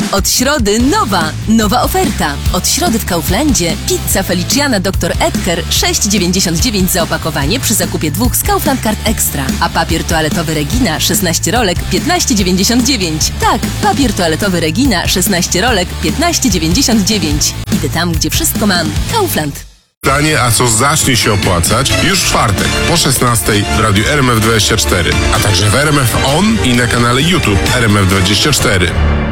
Od środy nowa oferta. Od środy w Kauflandzie pizza Feliciana Dr. Edgar 6,99 za opakowanie przy zakupie 2 z Kaufland Card Extra. A papier toaletowy Regina 16 rolek 15,99. Tak, papier toaletowy Regina 16 rolek 15,99. Idę tam, gdzie wszystko mam. Kaufland. Pytanie, a co zacznie się opłacać już w czwartek po 16 w radiu RMF24, a także w RMF On i na kanale YouTube RMF24.